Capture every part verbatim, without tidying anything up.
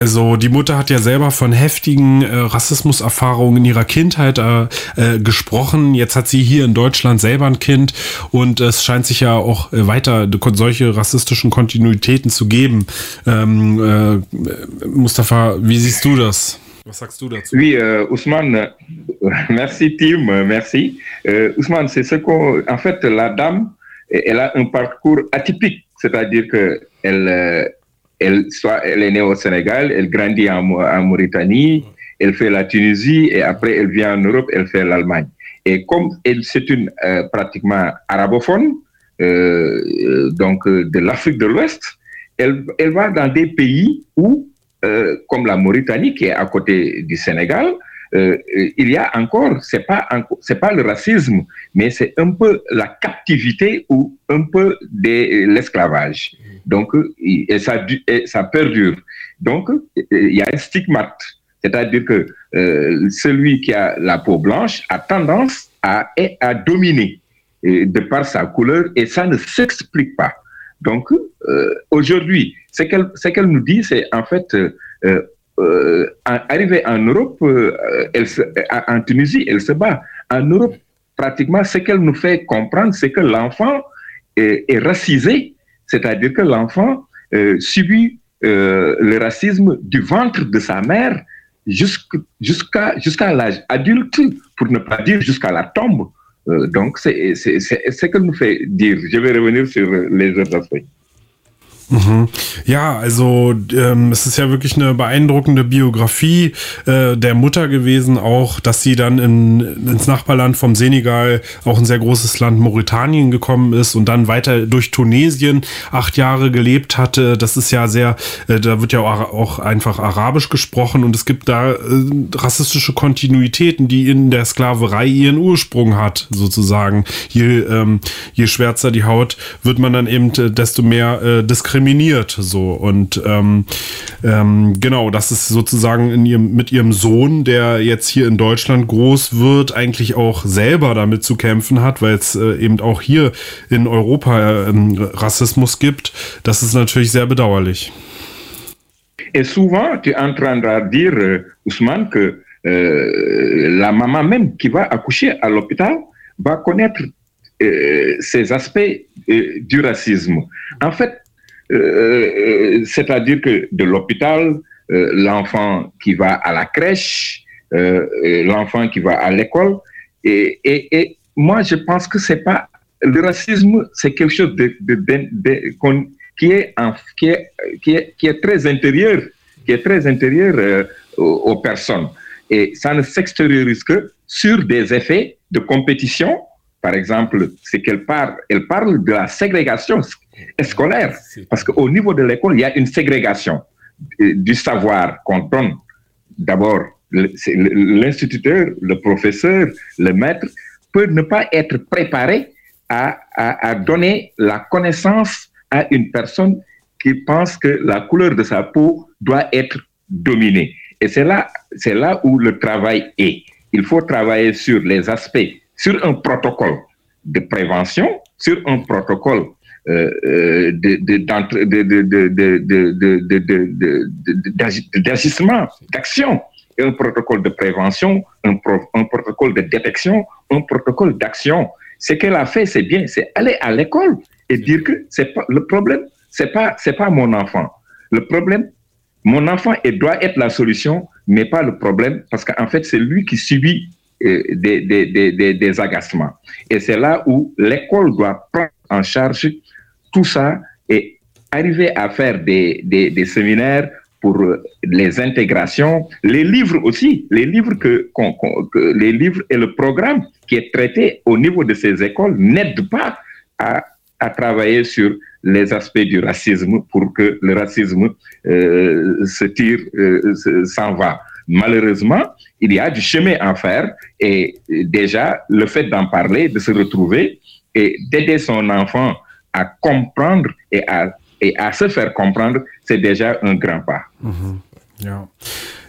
Also die Mutter hat ja selber von heftigen äh, Rassismuserfahrungen in ihrer Kindheit äh, äh, gesprochen. Jetzt hat sie hier in Deutschland selber ein Kind und es scheint sich ja auch äh, weiter solche rassistischen Kontinuitäten zu geben. Ähm, äh, Mustafa, wie siehst du das? Was sagst du dazu? Oui, euh, Ousmane, merci Tim, merci. Euh, Ousmane, c'est ce qu'on... En fait, la dame, elle a un parcours atypique, c'est-à-dire que elle... Euh, Elle, soit, elle est née au Sénégal, elle grandit en, en Mauritanie, elle fait la Tunisie et après elle vient en Europe, elle fait l'Allemagne. Et comme elle, c'est une euh, pratiquement arabophone, euh, donc euh, de l'Afrique de l'Ouest, elle, elle va dans des pays où, euh, comme la Mauritanie qui est à côté du Sénégal, euh, il y a encore, c'est pas, c'est pas le racisme, mais c'est un peu la captivité ou un peu de l'esclavage. Donc, et ça, et ça perdure. Donc, il y a un stigmate. C'est-à-dire que euh, celui qui a la peau blanche a tendance à, à dominer euh, de par sa couleur et ça ne s'explique pas. Donc, euh, aujourd'hui, ce qu'elle, ce qu'elle nous dit, c'est en fait, euh, euh, arrivée en Europe, euh, elle se, en Tunisie, elle se bat. En Europe, pratiquement, ce qu'elle nous fait comprendre, c'est que l'enfant est, est racisé. C'est-à-dire que l'enfant euh, subit euh, le racisme du ventre de sa mère jusqu'à, jusqu'à, jusqu'à l'âge adulte, pour ne pas dire jusqu'à la tombe. Euh, donc, c'est, c'est, c'est, c'est ce que nous fait dire. Je vais revenir sur les autres aspects. Mhm. Ja, also ähm, es ist ja wirklich eine beeindruckende Biografie äh, der Mutter gewesen, auch, dass sie dann in, ins Nachbarland vom Senegal, auch ein sehr großes Land Mauretanien gekommen ist und dann weiter durch Tunesien acht Jahre gelebt hatte. Das ist ja sehr, äh, da wird ja auch, auch einfach Arabisch gesprochen und es gibt da äh, rassistische Kontinuitäten, die in der Sklaverei ihren Ursprung hat, sozusagen. Je, ähm, je schwärzer die Haut, wird man dann eben äh, desto mehr äh, diskriminiert. So und ähm, ähm, genau, das ist sozusagen in ihrem, mit ihrem Sohn, der jetzt hier in Deutschland groß wird, eigentlich auch selber damit zu kämpfen hat, weil es äh, eben auch hier in Europa äh, Rassismus gibt. Das ist natürlich sehr bedauerlich. Et souvent, tu entendras dire, euh, Ousmane, que euh, la maman même qui va accoucher à l'hôpital va connaître euh, ces aspects euh, du racisme. En fait, Euh, c'est-à-dire que de l'hôpital, euh, l'enfant qui va à la crèche, euh, l'enfant qui va à l'école, et, et, et moi je pense que c'est pas le racisme, c'est quelque chose de, de, de, de, de qui, est en, qui, est, qui, est, qui est très intérieur, qui est très intérieur euh, aux, aux personnes, et ça ne s'extériorise que sur des effets de compétition. Par exemple, c'est qu'elle parle, elle parle de la ségrégation scolaire, parce qu'au niveau de l'école, il y a une ségrégation du savoir qu'on donne. D'abord, l'instituteur, le professeur, le maître peut ne pas être préparé à, à, à donner la connaissance à une personne qui pense que la couleur de sa peau doit être dominée. Et c'est là, c'est là où le travail est. Il faut travailler sur les aspects, sur un protocole de prévention, sur un protocole euh, de, de, de, de, de, de, de, de, de, de, d'agissement, d'action, un protocole de prévention, un, pro, un protocole de détection, un protocole d'action. Ce qu'elle a fait, c'est bien, c'est aller à l'école et dire que c'est pas, le problème, c'est pas, c'est pas mon enfant. Le problème, mon enfant, il doit être la solution, mais pas le problème, parce qu'en fait, c'est lui qui subit euh, des, des, des, des, des agacements. Et c'est là où l'école doit prendre en charge tout ça et arriver à faire des, des, des séminaires pour les intégrations, les livres aussi, les livres que, qu'on, que les livres et le programme qui est traité au niveau de ces écoles n'aident pas à, à travailler sur les aspects du racisme pour que le racisme euh, se tire, euh, s'en va. Malheureusement, il y a du chemin à faire et déjà le fait d'en parler, de se retrouver et d'aider son enfant à comprendre et à, et à se faire comprendre, c'est déjà un grand pas. Mhm. Ja.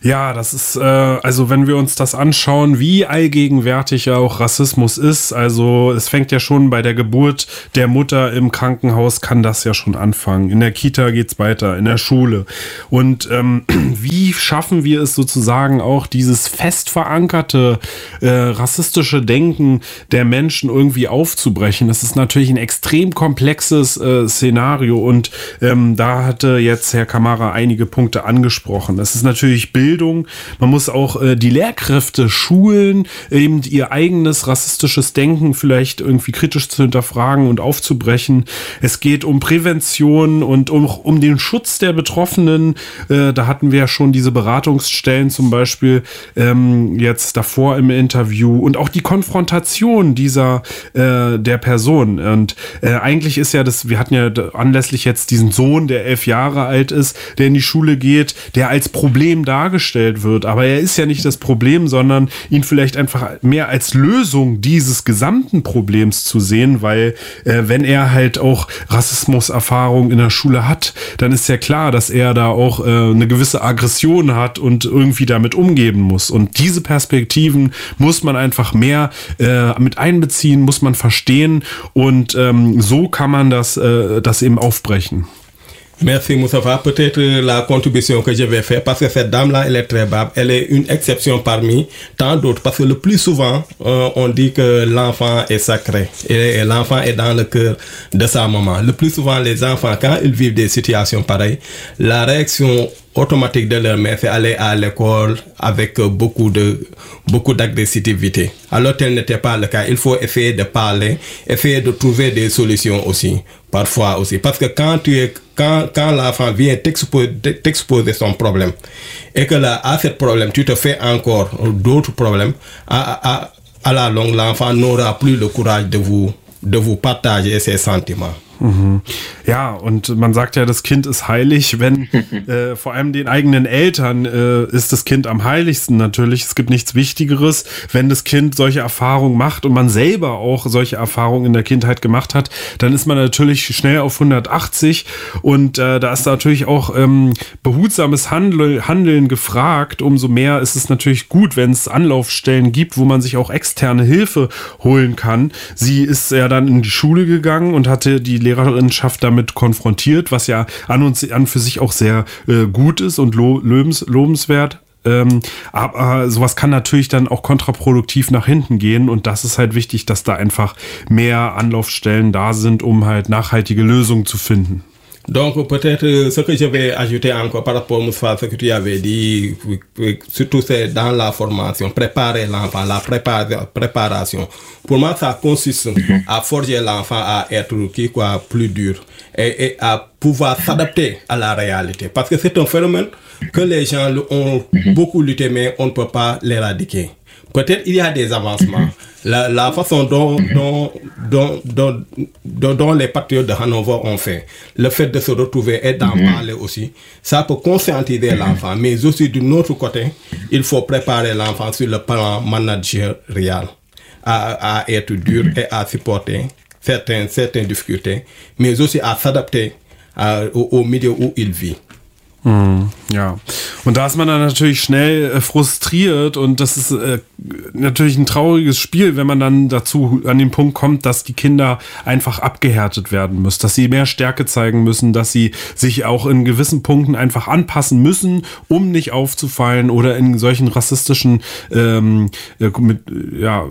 Ja, das ist, äh, also wenn wir uns das anschauen, wie allgegenwärtig ja auch Rassismus ist, also es fängt ja schon bei der Geburt der Mutter im Krankenhaus, kann das ja schon anfangen. In der Kita geht's weiter, in der Schule. Und ähm, wie schaffen wir es sozusagen auch, dieses fest verankerte äh, rassistische Denken der Menschen irgendwie aufzubrechen? Das ist natürlich ein extrem komplexes äh, Szenario und ähm, da hatte jetzt Herr Camara einige Punkte angesprochen. Es ist natürlich Bildung. Man muss auch äh, die Lehrkräfte schulen, eben ihr eigenes rassistisches Denken vielleicht irgendwie kritisch zu hinterfragen und aufzubrechen. Es geht um Prävention und um, um den Schutz der Betroffenen. Äh, da hatten wir ja schon diese Beratungsstellen zum Beispiel ähm, jetzt davor im Interview und auch die Konfrontation dieser äh, der Person. Und äh, eigentlich ist ja das, wir hatten ja anlässlich jetzt diesen Sohn, der elf Jahre alt ist, der in die Schule geht, der als Problem dargestellt wird, aber er ist ja nicht das Problem, sondern ihn vielleicht einfach mehr als Lösung dieses gesamten Problems zu sehen, weil äh, wenn er halt auch Rassismuserfahrung in der Schule hat, dann ist ja klar, dass er da auch äh, eine gewisse Aggression hat und irgendwie damit umgehen muss. Und diese Perspektiven muss man einfach mehr äh, mit einbeziehen, muss man verstehen und ähm, so kann man das, äh, das eben aufbrechen. Merci Moustapha. Peut-être la contribution que je vais faire, parce que cette dame-là, elle est très brave. Elle est une exception parmi tant d'autres. Parce que le plus souvent, euh, on dit que l'enfant est sacré. Et, et l'enfant est dans le cœur de sa maman. Le plus souvent, les enfants, quand ils vivent des situations pareilles, la réaction automatique de leur mère, c'est aller à l'école avec beaucoup de beaucoup d'agressivité. Alors tel n'était pas le cas. Il faut essayer de parler, essayer de trouver des solutions aussi, parfois aussi. Parce que quand tu es quand quand l'enfant vient t'exposer, t'exposer son problème et que là à ce problème tu te fais encore d'autres problèmes, à à à la longue l'enfant n'aura plus le courage de vous de vous partager ses sentiments. Mhm. Ja, und man sagt ja, das Kind ist heilig, wenn äh, vor allem den eigenen Eltern äh, ist das Kind am heiligsten natürlich. Es gibt nichts Wichtigeres, wenn das Kind solche Erfahrungen macht und man selber auch solche Erfahrungen in der Kindheit gemacht hat, dann ist man natürlich schnell auf hundertachtzig und äh, da ist natürlich auch ähm, behutsames Handel, Handeln gefragt. Umso mehr ist es natürlich gut, wenn es Anlaufstellen gibt, wo man sich auch externe Hilfe holen kann. Sie ist ja dann in die Schule gegangen und hatte die Lehrerinnenschaft damit konfrontiert, was ja an und an für sich auch sehr äh, gut ist und lo- lobens, lobenswert. Ähm, aber sowas kann natürlich dann auch kontraproduktiv nach hinten gehen und das ist halt wichtig, dass da einfach mehr Anlaufstellen da sind, um halt nachhaltige Lösungen zu finden. Donc peut-être ce que je vais ajouter encore par rapport à ce que tu avais dit, surtout c'est dans la formation, préparer l'enfant, la prépa- préparation. Pour moi, ça consiste mm-hmm. à forger l'enfant à être qui, quoi, plus dur et, et à pouvoir s'adapter à la réalité. Parce que c'est un phénomène que les gens ont mm-hmm. beaucoup lutté, mais on ne peut pas l'éradiquer. Peut-être il y a des avancements. La, la façon dont, dont, dont, dont, dont, dont les patriotes de Hanover ont fait, le fait de se retrouver et d'en mmh. parler aussi, ça peut conscientiser mmh. l'enfant. Mais aussi d'un autre côté, il faut préparer l'enfant sur le plan managérial à, à être dur et à supporter certaines, certaines difficultés, mais aussi à s'adapter à, au, au milieu où il vit. Hm, ja, und da ist man dann natürlich schnell äh, frustriert und das ist äh, natürlich ein trauriges Spiel, wenn man dann dazu an den Punkt kommt, dass die Kinder einfach abgehärtet werden müssen, dass sie mehr Stärke zeigen müssen, dass sie sich auch in gewissen Punkten einfach anpassen müssen, um nicht aufzufallen oder in solchen rassistischen ähm, äh, mit, ja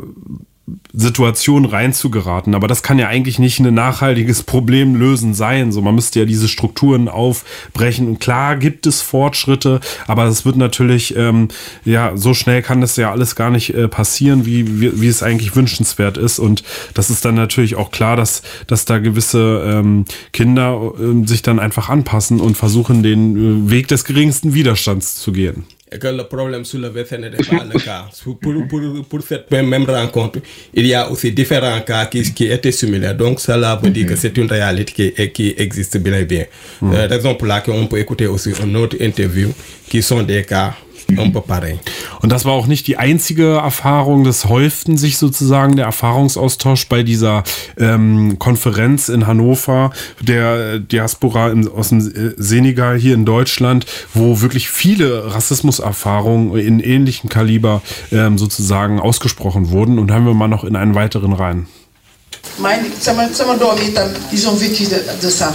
Situation reinzugeraten. Aber das kann ja eigentlich nicht ein nachhaltiges Problem lösen sein. So, man müsste ja diese Strukturen aufbrechen. Und klar gibt es Fortschritte, aber das wird natürlich, ähm, ja, so schnell kann das ja alles gar nicht äh, passieren, wie, wie, wie es eigentlich wünschenswert ist. Und das ist dann natürlich auch klar, dass, dass da gewisse ähm, Kinder äh, sich dann einfach anpassen und versuchen, den äh, Weg des geringsten Widerstands zu gehen. Et que le problème soulevé, ce n'était pas le cas. Pour, pour, pour cette même rencontre, il y a aussi différents cas qui, qui étaient similaires. Donc, cela veut dire que c'est une réalité qui, qui existe bien et bien. Mm. Euh, raison pour laquelle on peut écouter aussi une autre interview qui sont des cas un peu pareils. Und das war auch nicht die einzige Erfahrung, das häuften sich sozusagen der Erfahrungsaustausch bei dieser ähm, Konferenz in Hannover, der Diaspora im, aus dem Senegal hier in Deutschland, wo wirklich viele Rassismuserfahrungen in ähnlichem Kaliber ähm, sozusagen ausgesprochen wurden. Und haben wir mal noch in einen weiteren rein. Meine, sama, sama doom yi tam, ils ont vécu de, de ça.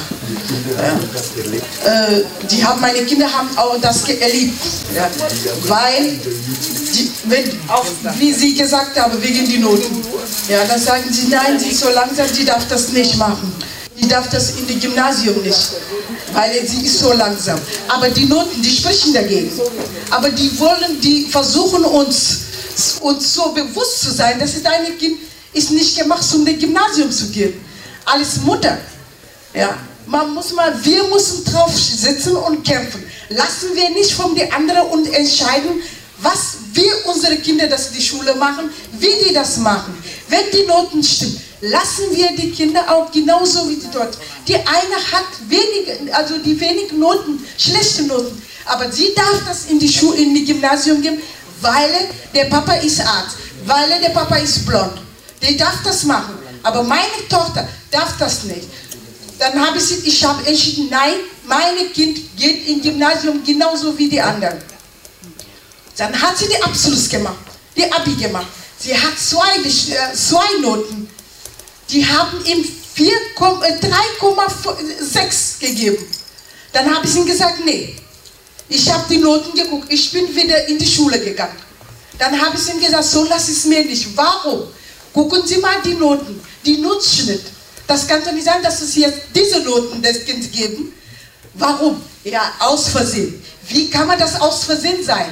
Ja. Äh, die haben, meine Kinder haben auch das erlebt. Ja. Weil, die, wenn, auch, wie sie gesagt haben, wegen die Noten. Ja, dann sagen sie, nein, sie ist so langsam, die darf das nicht machen. Die darf das in dem Gymnasium nicht, weil sie ist so langsam. Aber die Noten, die sprechen dagegen. Aber die wollen, die versuchen uns, uns so bewusst zu sein, dass es deine Kind ist nicht gemacht, um das Gymnasium zu gehen. Als Mutter. Ja. Man muss mal, wir müssen drauf sitzen und kämpfen. Lassen wir nicht von den anderen und entscheiden, was wir unsere Kinder, dass die Schule machen, wie die das machen. Wenn die Noten stimmen, lassen wir die Kinder auch genauso wie die dort. Die eine hat wenige, also die wenigen Noten, schlechte Noten, aber sie darf das in die Schule, in die Gymnasium geben, weil der Papa ist Arzt, weil der Papa ist blond. Die darf das machen, aber meine Tochter darf das nicht. Dann habe ich, ich habe entschieden, nein, mein Kind geht ins Gymnasium genauso wie die anderen. Dann hat sie den Abschluss gemacht, die Abi gemacht. Sie hat zwei, zwei Noten. Die haben ihm drei Komma sechs gegeben. Dann habe ich ihm gesagt, nee, ich habe die Noten geguckt, ich bin wieder in die Schule gegangen. Dann habe ich ihm gesagt, so lass es mir nicht. Warum? Gucken Sie mal die Noten, die Nutzschnitt. Das kann doch nicht sein, dass es jetzt diese Noten des Kindes geben. Warum? Ja, aus Versehen. Wie kann man das aus Versehen sein?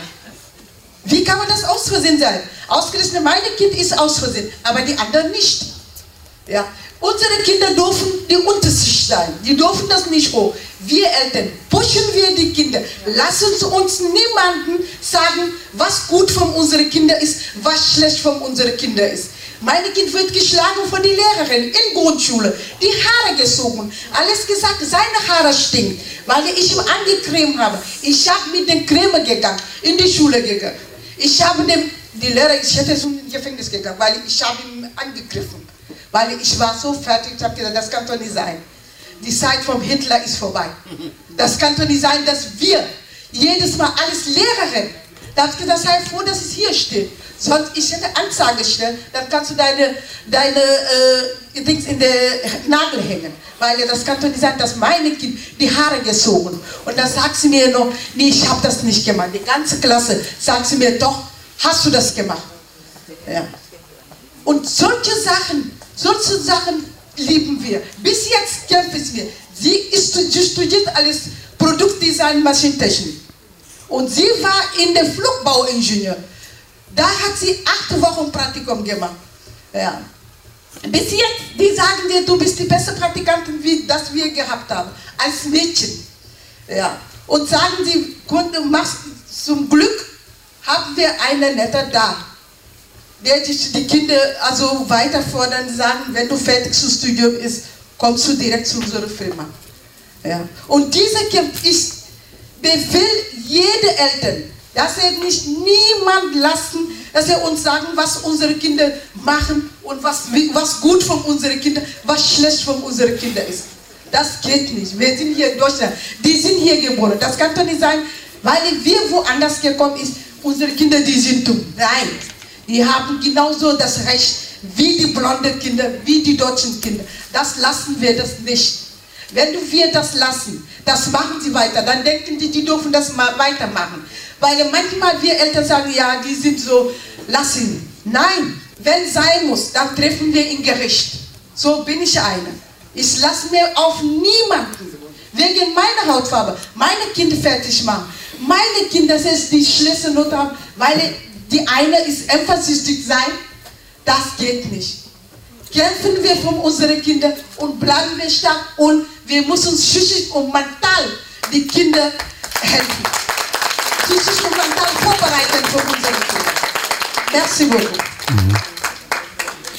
Wie kann man das aus Versehen sein? Ausgerechnet, mein Kind ist aus Versehen, aber die anderen nicht. Ja. Unsere Kinder dürfen die Unterschicht sein. Die dürfen das nicht hoch. Wir Eltern pushen wir die Kinder. Lassen Sie uns niemanden sagen, was gut von unseren Kindern ist, was schlecht von unseren Kindern ist. Mein Kind wird geschlagen von der Lehrerin in Grundschule, die Haare gezogen, alles gesagt, seine Haare stinkt, weil ich ihm angecremt habe. Ich habe mit den Creme gegangen, in die Schule gegangen. Ich habe dem, die Lehrer, ich hätte so ins Gefängnis gegangen, weil ich habe ihn angegriffen. Weil ich war so fertig, ich habe gesagt, das kann doch nicht sein. Die Zeit vom Hitler ist vorbei. Das kann doch nicht sein, dass wir jedes Mal als Lehrerin, da habe ich gesagt, sei froh, dass es hier steht. Sonst ich hätte Anzeige stellen, dann kannst du deine, deine äh, Dings in den Nagel hängen. Weil das kann doch nicht sein, dass meine Kind die Haare gezogen. Und dann sagt sie mir noch, nee, ich habe das nicht gemacht. Die ganze Klasse sagt sie mir, doch, hast du das gemacht. Ja. Und solche Sachen, solche Sachen lieben wir. Bis jetzt kämpfen wir. Sie, ist, sie studiert alles Produktdesign, Maschinentechnik. Und sie war in der Flugbauingenieur. Da hat sie acht Wochen Praktikum gemacht. Ja. Bis jetzt, die sagen dir, du bist die beste Praktikantin, wie das wir gehabt haben, als Mädchen. Ja. Und sagen sie, machst, zum Glück haben wir einen Netter da, der die Kinder also weiter fordern, sagen, wenn du fertig zum Studium bist, kommst du direkt zu unserer Firma. Ja. Und dieser Kampf ist, befiehlt jede Eltern, dass er nicht niemand lassen, dass er uns sagen, was unsere Kinder machen und was, was gut von unseren Kindern, was schlecht von unseren Kindern ist. Das geht nicht. Wir sind hier in Deutschland, die sind hier geboren. Das kann doch nicht sein, weil wir woanders gekommen sind, unsere Kinder, die sind dumm. Nein, die haben genauso das Recht wie die blonden Kinder, wie die deutschen Kinder. Das lassen wir das nicht. Wenn wir das lassen, das machen sie weiter, dann denken die, die dürfen das mal weitermachen. Weil manchmal wir Eltern sagen, ja, die sind so, lass ihn. Nein, wenn sein muss, dann treffen wir ihn Gericht. So bin ich eine. Ich lasse mir auf niemanden, wegen meiner Hautfarbe, meine Kinder fertig machen. Meine Kinder, das ist die schlechte Note haben, weil die eine ist eifersüchtig sein, das geht nicht. Kämpfen wir für unsere Kinder und bleiben wir stark und wir müssen psychisch und mental die Kinder helfen. Psychisch und mental vorbereiten für unsere Kinder. Merci beaucoup. Mhm.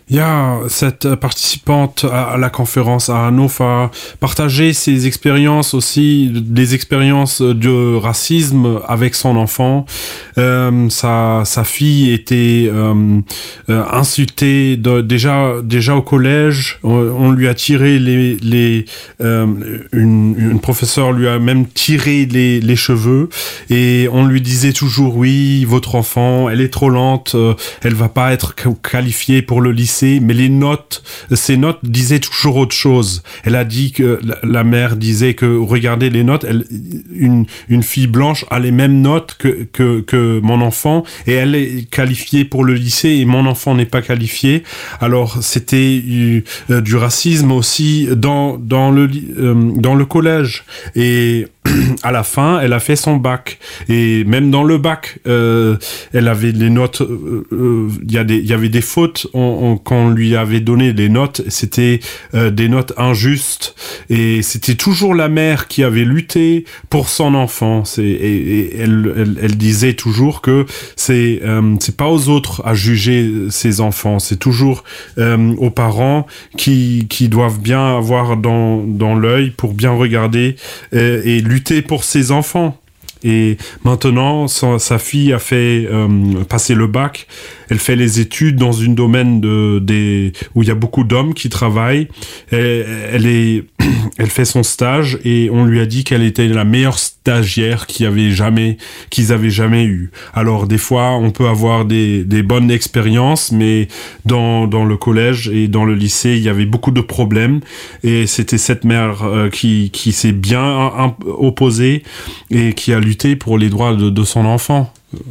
Ja, cette participante à la conférence à Hannover partageait ses expériences aussi, des expériences de racisme avec son enfant. Euh, sa, sa fille était euh, euh, insultée de, déjà, déjà au collège. On, on lui a tiré les, les euh, une, une professeure lui a même tiré les, les cheveux et on lui disait toujours oui, votre enfant, elle est trop lente, euh, elle va pas être qualifiée pour le lycée. Mais les notes, ces notes disaient toujours autre chose. Elle a dit que la, la mère disait que regardez les notes, elle, une, une fille blanche a les mêmes notes que, que, que mon enfant et elle est qualifiée pour le lycée et mon enfant n'est pas qualifié. Alors c'était euh, du racisme aussi dans, dans, le, euh, dans le collège. Et à la fin, elle a fait son bac. Et même dans le bac, euh, elle avait les notes. Il euh, euh, y, a des, y avait des fautes. On, on, quand on lui avait donné des notes, c'était euh, des notes injustes. Et c'était toujours la mère qui avait lutté pour son enfant. C'est, et, et elle, elle, elle disait toujours que c'est, euh, c'est pas aux autres à juger ses enfants. C'est toujours euh, aux parents qui, qui doivent bien avoir dans, dans l'œil pour bien regarder euh, et lutter pour ses enfants. Et maintenant, sa, sa fille a fait euh, passer le bac. Elle fait les études dans une domaine de, des, où il y a beaucoup d'hommes qui travaillent. Elle, elle, est, elle fait son stage et on lui a dit qu'elle était la meilleure stagiaire qu'ils avaient jamais, qu'ils avaient jamais eu. Alors des fois, on peut avoir des, des bonnes expériences, mais dans, dans le collège et dans le lycée, il y avait beaucoup de problèmes. Et c'était cette mère euh, qui, qui s'est bien opposée et qui a lutté pour les droits de, de son enfant.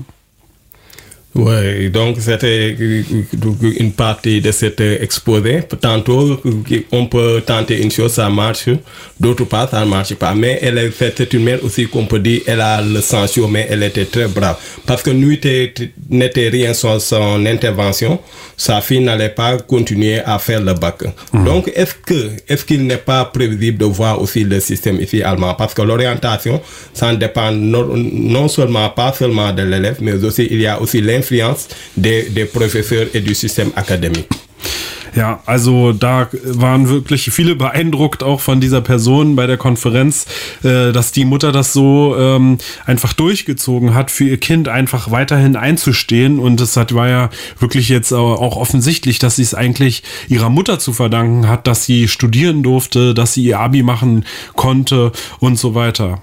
Oui, donc c'était une partie de cet exposé. Tantôt, on peut tenter une chose, ça marche, d'autre part, ça ne marche pas. Mais elle, c'est une mère aussi qu'on peut dire, elle a le sens chaud, mais elle était très brave. Parce que nous, n'était rien sans son intervention, sa fille n'allait pas continuer à faire le bac. Mmh. Donc, est-ce que, est-ce qu'il n'est pas prévisible de voir aussi le système ici allemand? Parce que l'orientation, ça ne dépend non, non seulement, pas seulement de l'élève, mais aussi, il y a aussi l'influence Des, des Professeurs et du System akademik. Ja, also da waren wirklich viele beeindruckt auch von dieser Person bei der Konferenz, äh, dass die Mutter das so ähm, einfach durchgezogen hat, für ihr Kind einfach weiterhin einzustehen. Und es hat, war ja wirklich jetzt auch offensichtlich, dass sie es eigentlich ihrer Mutter zu verdanken hat, dass sie studieren durfte, dass sie ihr Abi machen konnte und so weiter.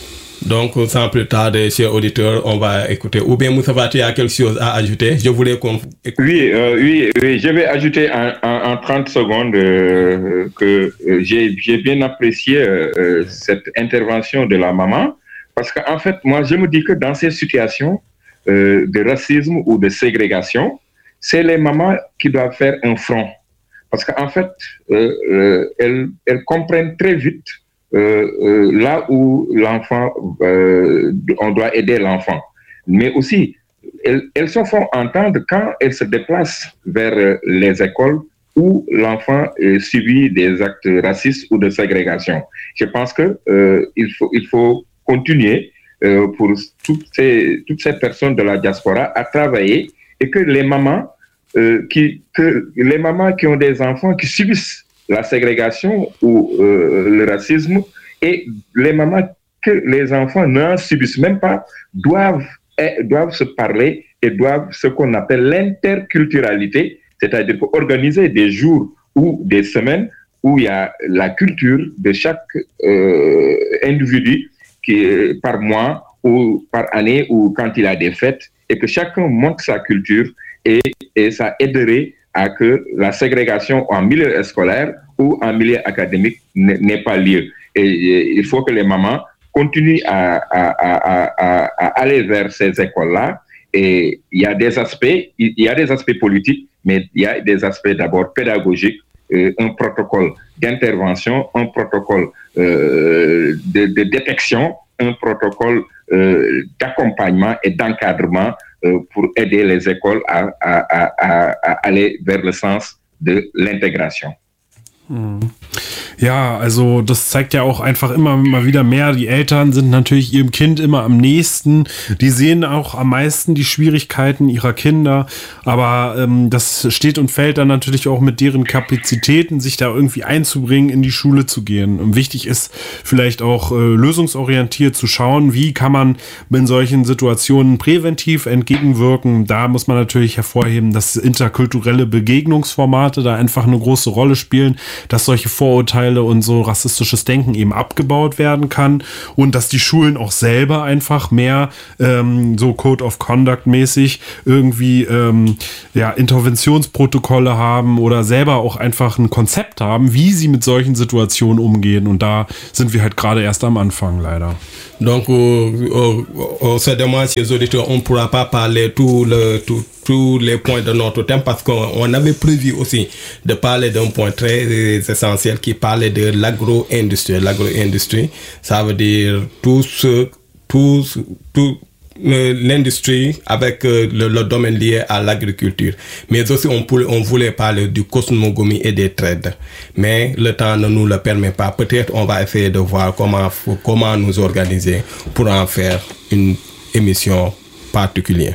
Donc, sans plus tarder, chers auditeurs, on va écouter. Ou bien, Moussa, tu as quelque chose à ajouter? Je voulais qu'on... Oui, euh, oui, oui, je vais ajouter en, en, en trente secondes euh, que euh, j'ai, j'ai bien apprécié euh, cette intervention de la maman, parce qu'en fait, moi, je me dis que dans ces situations euh, de racisme ou de ségrégation, c'est les mamans qui doivent faire un front. Parce qu'en fait, euh, euh, elles, elles comprennent très vite Euh, euh, là où l'enfant, euh, on doit aider l'enfant. Mais aussi, elles, elles se font entendre quand elles se déplacent vers les écoles où l'enfant euh, subit des actes racistes ou de ségrégation. Je pense que euh, il faut, il faut continuer euh, pour toutes ces, toutes ces personnes de la diaspora à travailler et que les mamans, euh, qui, que les mamans qui ont des enfants qui subissent la ségrégation ou euh, le racisme, et les mamans que les enfants n'en subissent même pas doivent, eh, doivent se parler et doivent ce qu'on appelle l'interculturalité, c'est-à-dire organiser des jours ou des semaines où il y a la culture de chaque euh, individu qui, par mois ou par année ou quand il a des fêtes, et que chacun montre sa culture et, et ça aiderait à que la ségrégation en milieu scolaire ou en milieu académique n'ait pas lieu. Et, et il faut que les mamans continuent à, à, à, à, à aller vers ces écoles-là. Et il y a des aspects, il y a des aspects politiques, mais il y a des aspects d'abord pédagogiques, euh, un protocole d'intervention, un protocole euh, de, de détection, un protocole euh, d'accompagnement et d'encadrement euh, pour aider les écoles à, à, à, à aller vers le sens de l'intégration. Ja, also das zeigt ja auch einfach immer mal wieder mehr. Die Eltern sind natürlich ihrem Kind immer am nächsten. Die sehen auch am meisten die Schwierigkeiten ihrer Kinder. Aber ähm, das steht und fällt dann natürlich auch mit deren Kapazitäten, sich da irgendwie einzubringen, in die Schule zu gehen. Und wichtig ist vielleicht auch äh, lösungsorientiert zu schauen, wie kann man in solchen Situationen präventiv entgegenwirken. Da muss man natürlich hervorheben, dass interkulturelle Begegnungsformate da einfach eine große Rolle spielen, dass solche Vorurteile und so rassistisches Denken eben abgebaut werden kann und dass die Schulen auch selber einfach mehr ähm, so Code of Conduct mäßig irgendwie ähm, ja, Interventionsprotokolle haben oder selber auch einfach ein Konzept haben, wie sie mit solchen Situationen umgehen, und da sind wir halt gerade erst am Anfang leider. Donc, on, on se demande si les auditeurs, on ne pourra pas parler tout le, tout, tous les points de notre thème, parce qu'on avait prévu aussi de parler d'un point très essentiel qui parlait de l'agro-industrie. L'agro-industrie, ça veut dire tout ce, tout, tout l'industrie avec le, le domaine lié à l'agriculture. Mais aussi, on, pour, on voulait parler du cosmogonie et des trades. Mais le temps ne nous le permet pas. Peut-être on va essayer de voir comment, comment nous organiser pour en faire une émission particulière.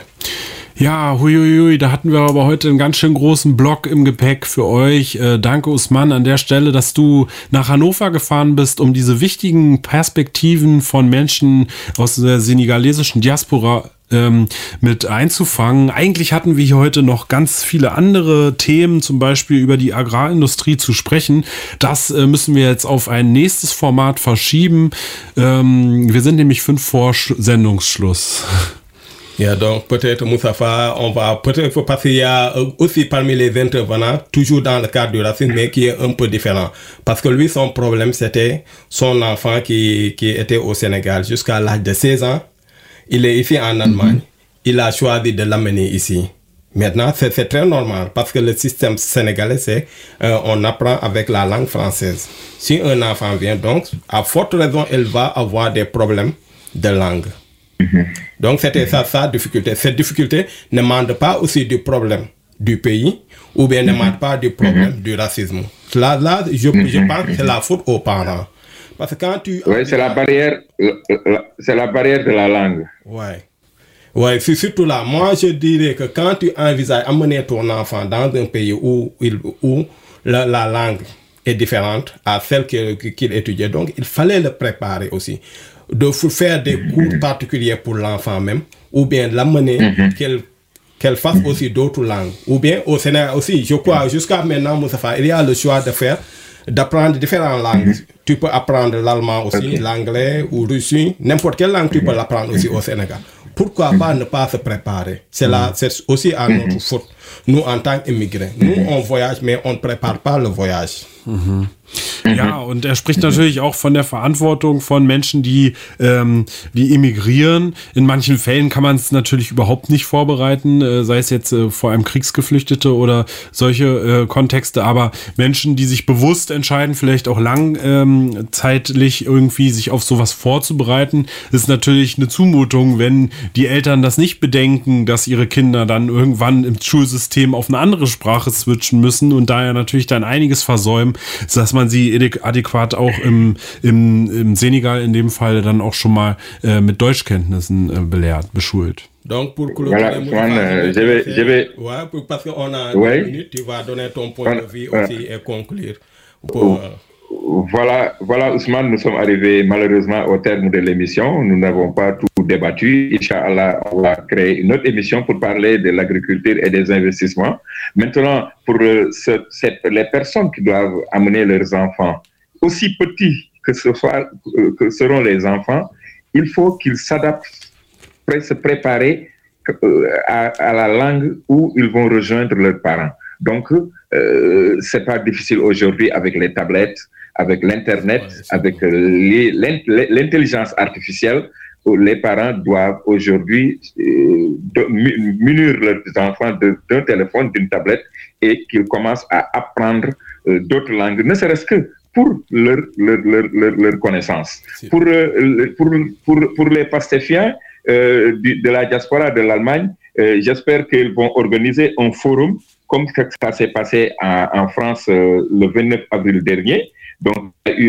Ja, huiuiui, da hatten wir aber heute einen ganz schön großen Block im Gepäck für euch. Äh, danke, Usman, an der Stelle, dass du nach Hannover gefahren bist, um diese wichtigen Perspektiven von Menschen aus der senegalesischen Diaspora ähm, mit einzufangen. Eigentlich hatten wir hier heute noch ganz viele andere Themen, zum Beispiel über die Agrarindustrie zu sprechen. Das äh, müssen wir jetzt auf ein nächstes Format verschieben. Ähm, wir sind nämlich fünf vor Sendungsschluss. Yeah, donc peut-être Moustapha, on va peut-être parce qu'il y a aussi parmi les intervenants, toujours dans le cadre du racisme, mais qui est un peu différent. Parce que lui, son problème, c'était son enfant qui, qui était au Sénégal jusqu'à l'âge de seize ans. Il est ici en Allemagne. Mm-hmm. Il a choisi de l'amener ici. Maintenant, c'est, c'est très normal parce que le système sénégalais, c'est euh, on apprend avec la langue française. Si un enfant vient, donc, à forte raison, il va avoir des problèmes de langue. Mm-hmm. Donc c'était ça sa difficulté. Cette difficulté ne demande pas aussi du problème du pays ou bien ne demande pas du problème mm-hmm. du racisme. Là, là je, mm-hmm. je pense que c'est la faute aux parents. Parce que quand tu... Oui, c'est la barrière, c'est la barrière de la langue. Ouais. Ouais, c'est surtout là. Moi, je dirais que quand tu envisages amener ton enfant dans un pays où, il, où la, la langue est différente à celle qu'il, qu'il étudiait, donc il fallait le préparer aussi. De faire des cours particuliers pour l'enfant même, ou bien l'amener mm-hmm. qu'elle, qu'elle fasse mm-hmm. aussi d'autres langues. Ou bien au Sénégal aussi, je crois, jusqu'à maintenant, Moustapha, il y a le choix de faire, d'apprendre différentes langues. Mm-hmm. Tu peux apprendre l'allemand aussi, okay. l'anglais ou russe, n'importe quelle langue tu peux l'apprendre aussi au Sénégal. Pourquoi mm-hmm. pas ne pas se préparer? C'est, là, c'est aussi à notre mm-hmm. faute, nous en tant qu'immigrés. Nous, mm-hmm. on voyage, mais on ne prépare pas le voyage. Mhm. Ja, und er spricht natürlich auch von der Verantwortung von Menschen, die, ähm, die emigrieren. In manchen Fällen kann man es natürlich überhaupt nicht vorbereiten, äh, sei es jetzt äh, vor allem Kriegsgeflüchtete oder solche äh, Kontexte, aber Menschen, die sich bewusst entscheiden, vielleicht auch lang ähm, zeitlich irgendwie sich auf sowas vorzubereiten, ist natürlich eine Zumutung, wenn die Eltern das nicht bedenken, dass ihre Kinder dann irgendwann im Schulsystem auf eine andere Sprache switchen müssen und daher natürlich dann einiges versäumen, dass man sie adäquat auch im, im, im Senegal in dem Fall dann auch schon mal äh, mit Deutschkenntnissen äh, belehrt, beschult. Donc pour clôturer, voilà, je vais, je vais... Ouais, parce qu'on a ouais. deux minutes, tu vas donner ton point de vue aussi et conclure. Pour, euh... Voilà, voilà Ousmane, nous sommes arrivés malheureusement au terme de l'émission. Nous n'avons pas tout débattu. Inch'Allah, on va créer une autre émission pour parler de l'agriculture et des investissements. Maintenant, pour euh, ce, cette, les personnes qui doivent amener leurs enfants, aussi petits que, ce soit, euh, que seront les enfants, il faut qu'ils s'adaptent, se préparer euh, à, à la langue où ils vont rejoindre leurs parents. Donc, euh, c'est pas difficile aujourd'hui avec les tablettes, avec l'Internet, ouais, avec les, l'intelligence artificielle. Les parents doivent aujourd'hui euh, munir leurs enfants de, d'un téléphone, d'une tablette, et qu'ils commencent à apprendre euh, d'autres langues, ne serait-ce que pour leur, leur, leur, leur, leur connaissance. Pour, euh, pour, pour, pour les pastéfiens euh, de, de la diaspora de l'Allemagne, euh, j'espère qu'ils vont organiser un forum comme ça s'est passé en, en France euh, le vingt-neuf avril dernier. Donc, il y a eu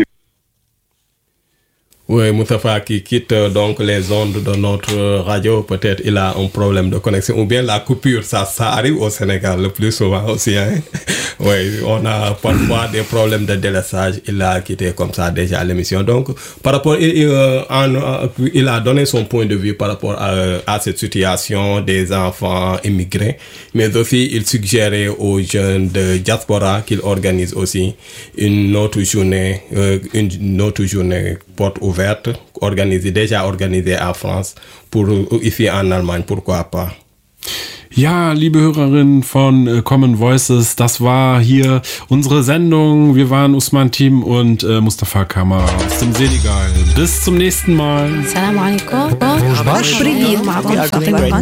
Oui, Moustapha qui quitte euh, donc les ondes de notre euh, radio, peut-être il a un problème de connexion ou bien la coupure, ça, ça arrive au Sénégal le plus souvent aussi. Hein? Oui, on a parfois des problèmes de délaissage, il a quitté comme ça déjà l'émission. Donc, par rapport, il, euh, en, euh, il a donné son point de vue par rapport à, à cette situation des enfants immigrés, mais aussi il suggérait aux jeunes de diaspora qu'ils organisent aussi une autre journée, euh, une autre journée porte ouverte, organisée, déjà organisée en France, pour ici en Allemagne, pourquoi pas. Ja, liebe Hörerinnen von äh, Common Voices, das war hier unsere Sendung. Wir waren Usman Team und äh, Mustafa Kamara aus dem Senegal. Bis zum nächsten Mal. Salam alaikum. Привет, معكم فاطمة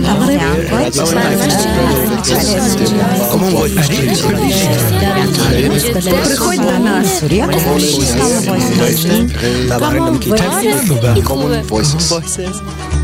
приходь до нас. Common Voices.